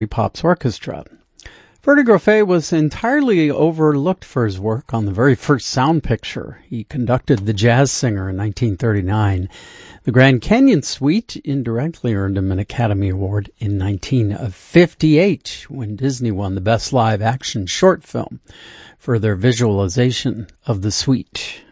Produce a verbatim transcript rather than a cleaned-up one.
Pops Orchestra. Ferdie Grofé was entirely overlooked for his work on the very first sound picture. He conducted The Jazz Singer in nineteen thirty-nine. The Grand Canyon Suite indirectly earned him an Academy Award in nineteen fifty-eight when Disney won the Best Live Action Short Film for their visualization of the suite.